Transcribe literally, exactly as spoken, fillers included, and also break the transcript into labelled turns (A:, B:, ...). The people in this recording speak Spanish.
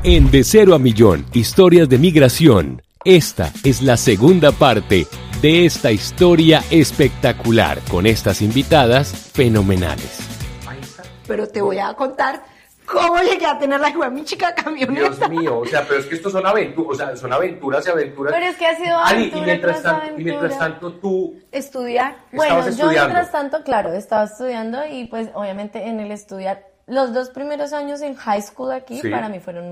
A: En De Cero a Millón, historias de migración, esta es la segunda parte de esta historia espectacular con estas invitadas fenomenales.
B: Pero te voy a contar cómo llegué a tener la hijo de mi chica camioneta.
C: Dios mío, o sea, pero es que estos son aventuras, o sea, son aventuras y aventuras.
D: Pero es que ha sido
C: Ali,
D: aventura
C: y mientras,
D: tras
C: tanto, y mientras
D: aventura.
C: tanto tú
B: Estudiar.
D: Bueno, yo
C: estudiando.
D: mientras tanto, claro, estaba estudiando y pues obviamente en el estudiar, los dos primeros años en high school aquí
C: Sí.
D: para mí fueron